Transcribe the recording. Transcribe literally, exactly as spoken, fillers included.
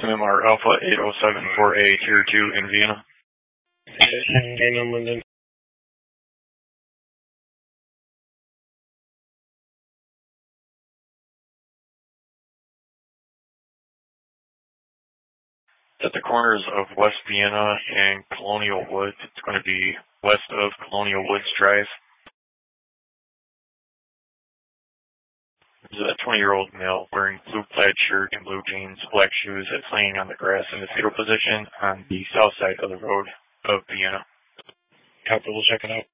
M M R Alpha eight oh seven four A, Tier two in Vienna. Daniel Linden. At the corners of West Vienna and Colonial Woods. It's going to be west of Colonial Woods Drive. There's a twenty-year-old male wearing blue plaid shirt and blue jeans, black shoes, that's laying on the grass in the fetal position on the south side of the road of Vienna. Copy, we'll check it out.